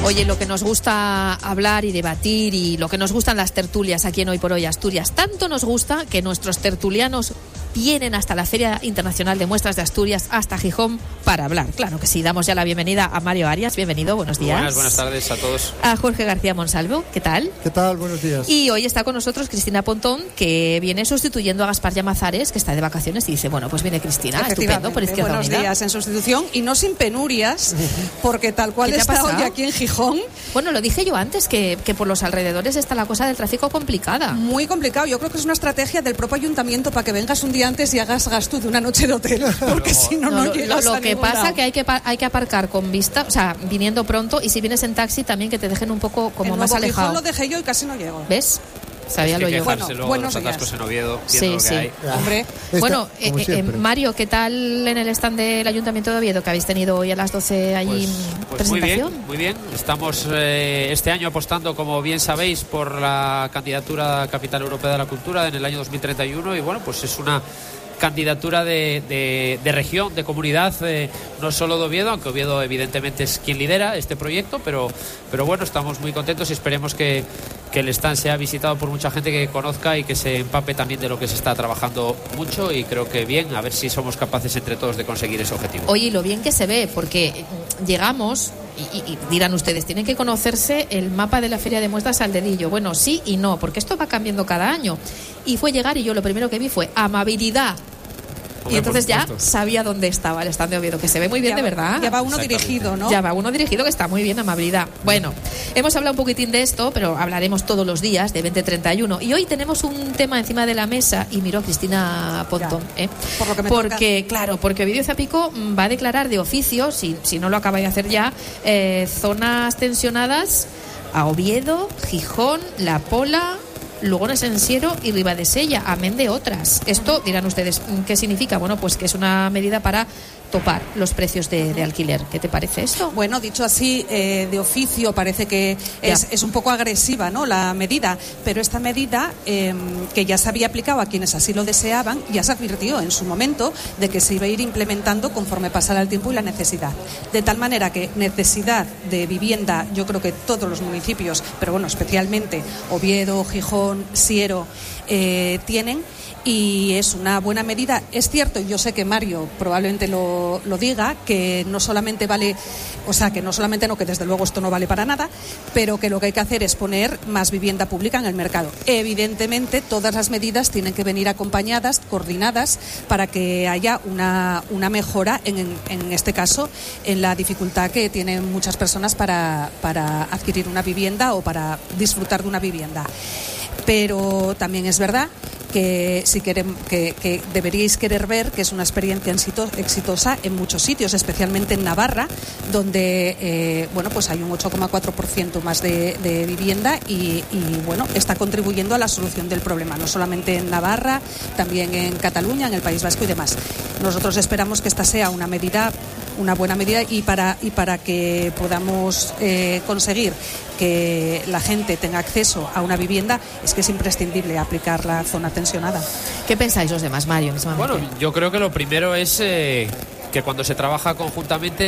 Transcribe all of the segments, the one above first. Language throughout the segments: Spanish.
Oye, lo que nos gusta hablar y debatir y lo que nos gustan las tertulias aquí en Hoy por Hoy Asturias, tanto nos gusta que nuestros tertulianos vienen hasta la Feria Internacional de Muestras de Asturias, hasta Gijón, para hablar. Claro que sí, damos ya la bienvenida a Mario Arias. Bienvenido, buenos días. Buenas tardes a todos. A Jorge García Monsalvo, ¿qué tal? ¿Qué tal? Buenos días. Y hoy está con nosotros Cristina Pontón, que viene sustituyendo a Gaspar Llamazares, que está de vacaciones, y dice, bueno, pues viene Cristina, estupendo, por Izquierda Buenos Unida. días en sustitución, y no sin penurias, porque tal cual está hoy aquí en Gijón. Bueno, lo dije yo antes, que por los alrededores está la cosa del tráfico complicada. Muy complicado. Yo creo que es una estrategia del propio ayuntamiento para que vengas un día antes y hagas gasto de una noche de hotel, porque si no llegas lo a que ningún pasa lado. que hay que aparcar con vista, o sea, viniendo pronto, y si vienes en taxi también que te dejen un poco como más alejado. Gijón lo dejé yo y casi no llego. ¿Ves? Sabía lo yo. Bueno, buenos los atascos días. en Oviedo, Sí, viendo lo que sí. hay. Hombre, Bueno, Mario, ¿qué tal en el stand del Ayuntamiento de Oviedo que habéis tenido hoy a las 12 allí Pues muy presentación? bien, muy bien. Estamos este año apostando, como bien sabéis, por la candidatura a Capital Europea de la Cultura en el año 2031 y bueno, pues es una candidatura de región, de comunidad, no solo de Oviedo, aunque Oviedo evidentemente es quien lidera este proyecto, pero bueno, estamos muy contentos y esperemos que el stand sea visitado por mucha gente que conozca y que se empape también de lo que se está trabajando mucho, y creo que bien, a ver si somos capaces entre todos de conseguir ese objetivo. Oye, lo bien que se ve, porque llegamos y dirán ustedes, tienen que conocerse el mapa de la Feria de Muestras al dedillo. Bueno, sí y no, porque esto va cambiando cada año. Y fue llegar y yo lo primero que vi fue amabilidad. Y entonces ya sabía dónde estaba el stand de Oviedo, que se ve muy bien, de verdad. Ya va uno dirigido, ¿no? Ya va uno dirigido, que está muy bien, amabilidad. Bueno, hemos hablado un poquitín de esto, pero hablaremos todos los días de 2031. Y hoy tenemos un tema encima de la mesa, y miro a Cristina Pontón. Por lo que me porque Oviedo Zapico va a declarar de oficio, si no lo acaba de hacer ya, zonas tensionadas a Oviedo, Gijón, La Pola, Lugones en Siero y Ribadesella, amén de otras. Esto, dirán ustedes, ¿qué significa? Bueno, pues que es una medida para topar los precios de alquiler. ¿Qué te parece esto? Bueno, dicho así, de oficio parece que es un poco agresiva, ¿no?, la medida, pero esta medida que ya se había aplicado a quienes así lo deseaban, ya se advirtió en su momento de que se iba a ir implementando conforme pasara el tiempo y la necesidad. De tal manera que necesidad de vivienda, yo creo que todos los municipios, pero bueno, especialmente Oviedo, Gijón, Siero, tienen. Y es una buena medida. Es cierto, y yo sé que Mario probablemente lo diga, que no solamente vale, o sea, que no solamente no, que desde luego esto no vale para nada, pero que lo que hay que hacer es poner más vivienda pública en el mercado. Evidentemente, todas las medidas tienen que venir acompañadas, coordinadas, para que haya una mejora, en este caso, en la dificultad que tienen muchas personas para adquirir una vivienda o para disfrutar de una vivienda. Pero también es verdad que si queremos, que deberíais querer ver que es una experiencia exitosa en muchos sitios, especialmente en Navarra, donde bueno, pues hay un 8,4% más de vivienda y bueno, está contribuyendo a la solución del problema, no solamente en Navarra, también en Cataluña, en el País Vasco y demás. Nosotros esperamos que esta sea una buena medida y para que podamos conseguir que la gente tenga acceso a una vivienda, es que es imprescindible aplicar la zona tensionada. ¿Qué pensáis los demás, Mario? Bueno, yo creo que lo primero es que cuando se trabaja conjuntamente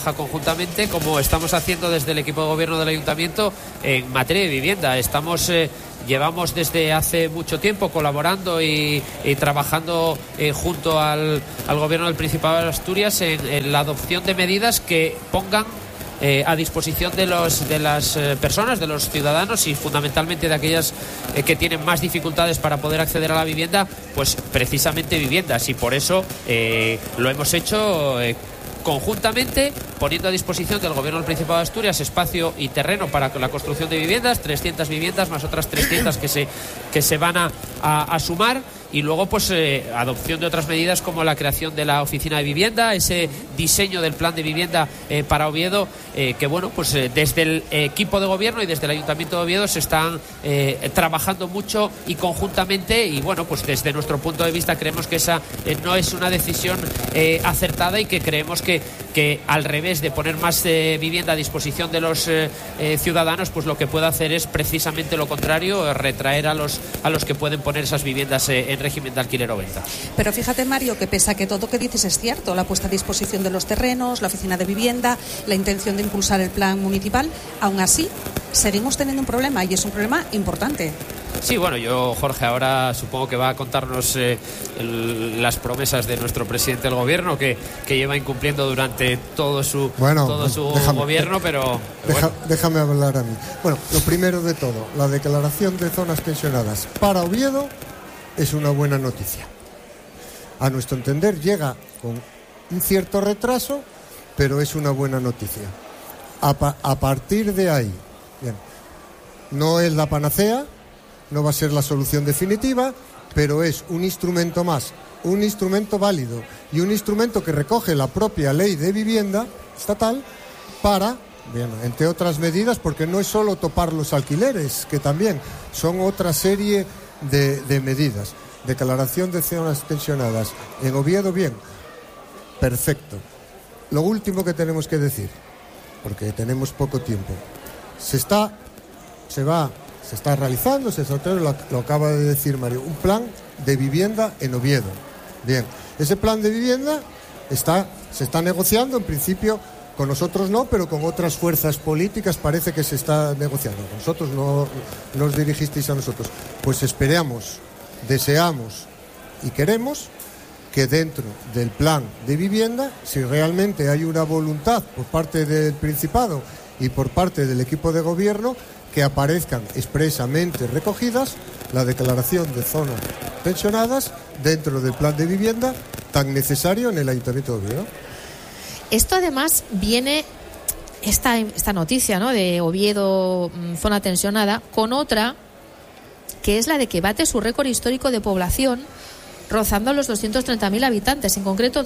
como estamos haciendo desde el equipo de gobierno del ayuntamiento en materia de vivienda. Llevamos desde hace mucho tiempo colaborando y trabajando junto al gobierno del Principado de Asturias en la adopción de medidas que pongan a disposición de las personas, de los ciudadanos y fundamentalmente de aquellas que tienen más dificultades para poder acceder a la vivienda, pues precisamente viviendas, y por eso lo hemos hecho conjuntamente, poniendo a disposición del Gobierno del Principado de Asturias espacio y terreno para la construcción de viviendas, 300 viviendas más otras 300 que se van a sumar, y luego pues adopción de otras medidas como la creación de la oficina de vivienda, ese diseño del plan de vivienda para Oviedo, que bueno, pues desde el equipo de gobierno y desde el Ayuntamiento de Oviedo se están trabajando mucho y conjuntamente, y bueno, pues desde nuestro punto de vista creemos que esa no es una decisión acertada, y que creemos que al revés de poner más vivienda a disposición de los ciudadanos, pues lo que puede hacer es precisamente lo contrario, retraer a los que pueden poner esas viviendas en en régimen de alquiler o venta. Pero fíjate, Mario, que pese a que todo lo que dices es cierto, la puesta a disposición de los terrenos, la oficina de vivienda, la intención de impulsar el plan municipal, aún así seguimos teniendo un problema, y es un problema importante. Sí, bueno, Jorge, ahora supongo que va a contarnos las promesas de nuestro presidente del gobierno, que lleva incumpliendo durante todo su gobierno, pero... Déjame hablar a mí. Bueno, lo primero de todo, la declaración de zonas tensionadas para Oviedo es una buena noticia. A nuestro entender llega con un cierto retraso, pero es una buena noticia. A partir de ahí, bien, no es la panacea, no va a ser la solución definitiva, pero es un instrumento más, un instrumento válido y un instrumento que recoge la propia ley de vivienda estatal para, bien, entre otras medidas, porque no es solo topar los alquileres, que también son otra serie de medidas. Declaración de zonas tensionadas en Oviedo, bien, perfecto. Lo último que tenemos que decir, porque tenemos poco tiempo, se está realizando, lo acaba de decir Mario, un plan de vivienda en Oviedo. Bien, ese plan de vivienda se está negociando, en principio con nosotros no, pero con otras fuerzas políticas parece que se está negociando. Nosotros no nos dirigisteis a nosotros. Pues esperamos, deseamos y queremos que dentro del plan de vivienda, si realmente hay una voluntad por parte del Principado y por parte del equipo de gobierno, que aparezcan expresamente recogidas la declaración de zonas tensionadas dentro del plan de vivienda tan necesario en el Ayuntamiento de Oviedo. Esto además viene, esta noticia, ¿no?, de Oviedo, zona tensionada, con otra que es la de que bate su récord histórico de población, rozando los 230.000 habitantes, en concreto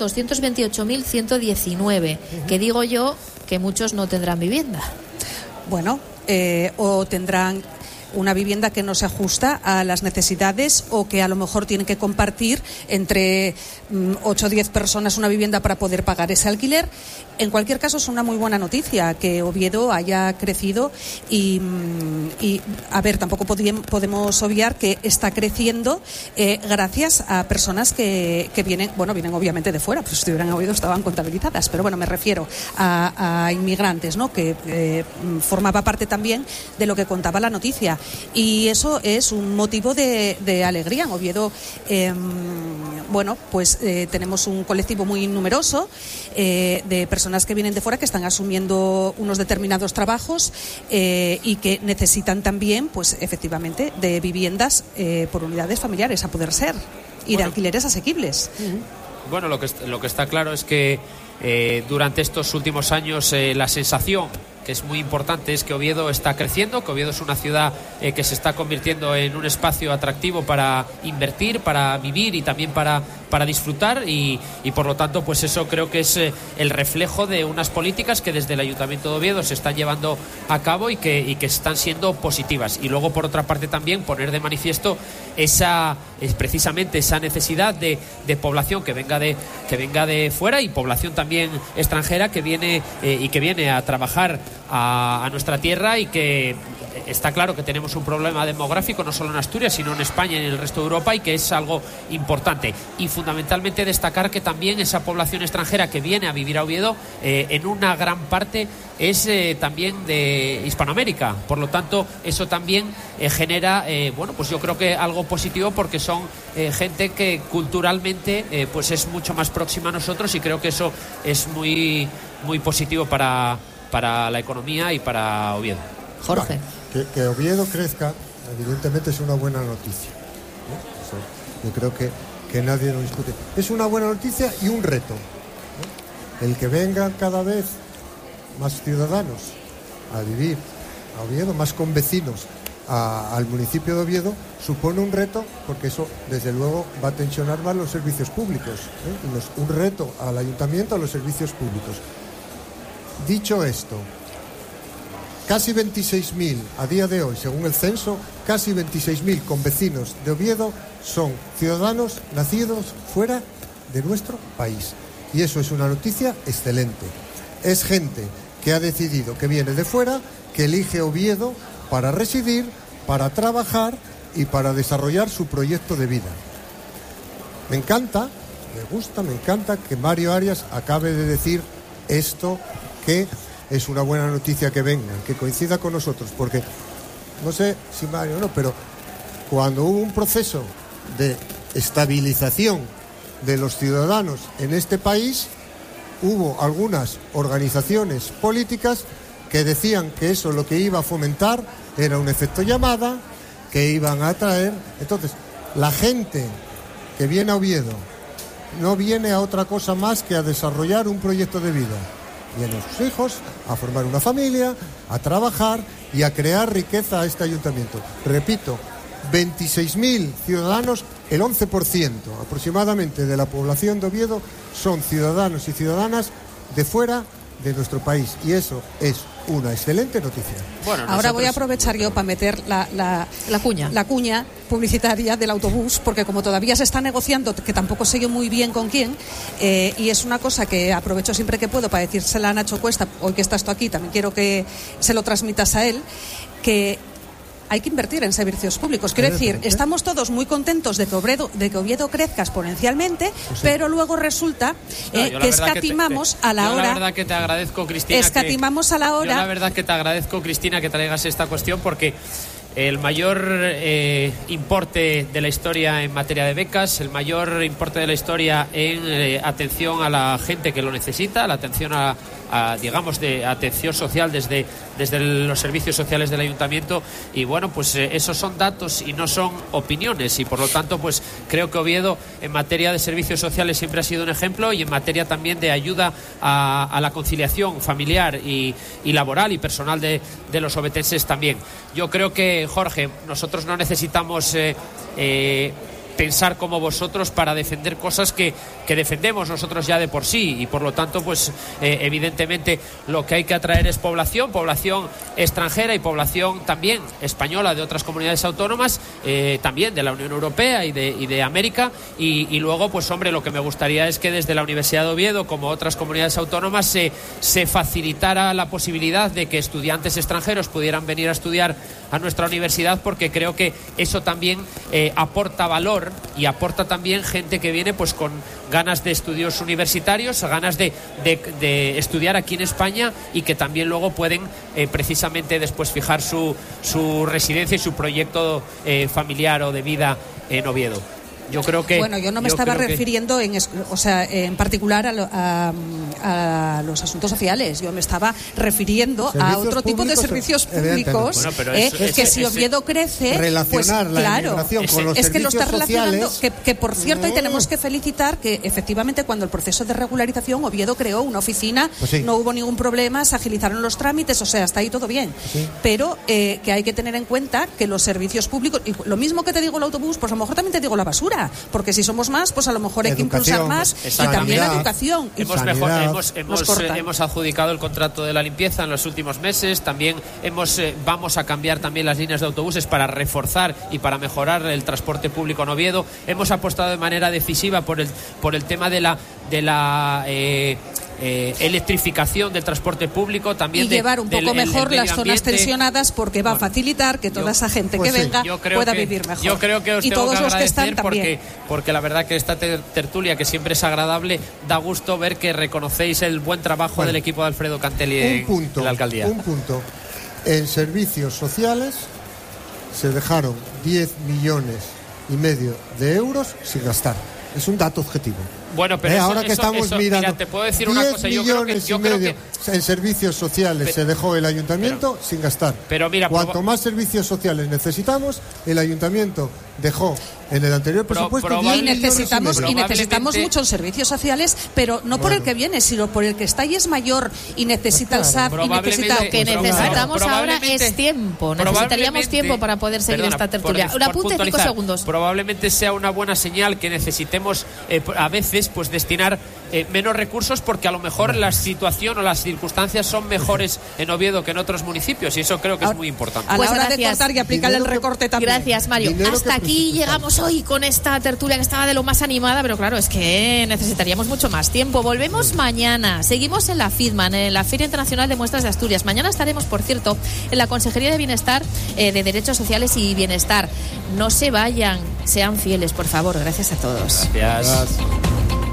228.119, que digo yo que muchos no tendrán vivienda. Bueno, o tendrán una vivienda que no se ajusta a las necesidades, o que a lo mejor tienen que compartir entre 8 o 10 personas una vivienda para poder pagar ese alquiler. En cualquier caso, es una muy buena noticia que Oviedo haya crecido y a ver, tampoco podemos obviar que está creciendo gracias a personas que vienen obviamente de fuera, pues si estuvieran en Oviedo estaban contabilizadas, pero bueno, me refiero a inmigrantes, ¿no?, que formaba parte también de lo que contaba la noticia. Y eso es un motivo de alegría. En Oviedo, tenemos un colectivo muy numeroso de personas que vienen de fuera, que están asumiendo unos determinados trabajos y que necesitan también, pues efectivamente, de viviendas por unidades familiares, a poder ser, y de alquileres asequibles. Bueno, lo que está claro es que durante estos últimos años la sensación, que es muy importante, es que Oviedo está creciendo, que Oviedo es una ciudad que se está convirtiendo en un espacio atractivo para invertir, para vivir y también para disfrutar, y por lo tanto, pues eso creo que es el reflejo de unas políticas que desde el Ayuntamiento de Oviedo se están llevando a cabo y que están siendo positivas. Y luego, por otra parte, también poner de manifiesto precisamente esa necesidad de población que venga de fuera, y población también extranjera que viene a trabajar a nuestra tierra, y que está claro que tenemos un problema demográfico no solo en Asturias, sino en España y en el resto de Europa, y que es algo importante. Y fundamentalmente destacar que también esa población extranjera que viene a vivir a Oviedo, en una gran parte es también de Hispanoamérica. Por lo tanto, eso también genera, pues yo creo que algo positivo, porque son gente que culturalmente pues es mucho más próxima a nosotros, y creo que eso es muy, muy positivo para la economía y para Oviedo. Jorge. Que Oviedo crezca, evidentemente, es una buena noticia, ¿no? Eso, yo creo que nadie lo discute. Es una buena noticia y un reto, ¿no? El que vengan cada vez más ciudadanos a vivir a Oviedo, más convecinos al municipio de Oviedo, supone un reto, porque eso desde luego va a tensionar más los servicios públicos, y un reto al ayuntamiento, a los servicios públicos. Dicho esto, casi 26.000 a día de hoy, según el censo, casi 26.000 convecinos de Oviedo son ciudadanos nacidos fuera de nuestro país. Y eso es una noticia excelente. Es gente que ha decidido, que viene de fuera, que elige Oviedo para residir, para trabajar y para desarrollar su proyecto de vida. me encanta, me encanta que Mario Arias acabe de decir esto, que es una buena noticia que vengan, que coincida con nosotros, porque no sé si Mario o no, pero cuando hubo un proceso de estabilización de los ciudadanos en este país, hubo algunas organizaciones políticas que decían que eso lo que iba a fomentar era un efecto llamada, que iban a atraer. Entonces, la gente que viene a Oviedo no viene a otra cosa más que a desarrollar un proyecto de vida. Vienen sus hijos a formar una familia, a trabajar y a crear riqueza a este ayuntamiento. Repito, 26.000 ciudadanos, el 11% aproximadamente de la población de Oviedo son ciudadanos y ciudadanas de fuera de nuestro país, y eso es una excelente noticia. Bueno, ahora voy a aprovechar yo para meter la cuña publicitaria del autobús, porque como todavía se está negociando, que tampoco sé yo muy bien con quién, y es una cosa que aprovecho siempre que puedo para decírsela a Nacho Cuesta, hoy que estás tú aquí, también quiero que se lo transmitas a él, que hay que invertir en servicios públicos. Quiero decir, estamos todos muy contentos de que Oviedo crezca exponencialmente, pero luego resulta que escatimamos a la hora... La verdad que te agradezco, Cristina. Escatimamos a la hora... La verdad que te agradezco, Cristina, que traigas esta cuestión, porque el mayor importe de la historia en materia de becas, el mayor importe de la historia en atención a la gente que lo necesita, la atención digamos, de atención social desde los servicios sociales del ayuntamiento, y bueno, pues esos son datos y no son opiniones, y por lo tanto pues creo que Oviedo en materia de servicios sociales siempre ha sido un ejemplo, y en materia también de ayuda a la conciliación familiar y laboral y personal de los ovetenses también. Yo creo que, Jorge, nosotros no necesitamos pensar como vosotros para defender cosas que defendemos nosotros ya de por sí, y por lo tanto pues evidentemente lo que hay que atraer es población extranjera y población también española de otras comunidades autónomas, también de la Unión Europea y de América, y luego pues hombre, lo que me gustaría es que desde la Universidad de Oviedo, como otras comunidades autónomas, se facilitara la posibilidad de que estudiantes extranjeros pudieran venir a estudiar a nuestra universidad, porque creo que eso también aporta valor y aporta también gente que viene pues con ganas de estudios universitarios, ganas de estudiar aquí en España, y que también luego pueden precisamente después fijar su residencia y su proyecto familiar o de vida en Oviedo. Yo creo que... Bueno, yo no me estaba refiriendo en particular a los asuntos sociales. Yo me estaba refiriendo a otro tipo de servicios públicos, bueno, pero si Oviedo crece, pues claro, con los es que lo está relacionando, sociales, que por cierto, y tenemos que felicitar que efectivamente cuando el proceso de regularización Oviedo creó una oficina, pues sí, no hubo ningún problema, se agilizaron los trámites, o sea, hasta ahí todo bien. Sí. Pero que hay que tener en cuenta que los servicios públicos, y lo mismo que te digo el autobús, pues a lo mejor también te digo la basura, porque si somos más, pues a lo mejor hay que impulsar más, y también la educación. Hemos adjudicado el contrato de la limpieza en los últimos meses, también vamos a cambiar también las líneas de autobuses para reforzar y para mejorar el transporte público en Oviedo. Hemos apostado de manera decisiva por el tema de la electrificación del transporte público, también y llevar un poco mejor las zonas tensionadas, porque va a facilitar que toda esa gente que venga pueda vivir mejor. Yo creo que os y tengo todos que los que están porque la verdad que esta tertulia, que siempre es agradable, da gusto ver que reconocéis el buen trabajo del equipo de Alfredo Cantelli en la alcaldía. Un punto. En servicios sociales se dejaron 10,5 millones de euros sin gastar. Es un dato objetivo. Bueno, pero ahora que estamos mirando, mira, te puedo decir una cosa. Yo creo que en servicios sociales se dejó el ayuntamiento sin gastar. Pero mira, cuanto más servicios sociales necesitamos, el ayuntamiento dejó en el anterior presupuesto y necesitamos muchos servicios sociales, pero no por el que viene, sino por el que está y es mayor y necesita el SAP y necesita... Lo que necesitamos ahora es tiempo. Necesitaríamos tiempo para poder seguir esta tertulia. Un apunte, 5 segundos. Probablemente sea una buena señal que necesitemos a veces veces pues destinar menos recursos porque a lo mejor la situación o las circunstancias son mejores en Oviedo que en otros municipios, y eso creo que es muy importante. A Pues la hora de gracias. cortar y aplicarle el recorte también. Gracias, Mario. Dinero Hasta que aquí presupuestamos. llegamos hoy con esta tertulia que estaba de lo más animada, pero claro, es que necesitaríamos mucho más tiempo. Volvemos mañana. Seguimos en la FIDMAN, en la Feria Internacional de Muestras de Asturias. Mañana estaremos, por cierto, en la Consejería de Bienestar, de Derechos Sociales y Bienestar. No se vayan, sean fieles, por favor. Gracias a todos. Gracias.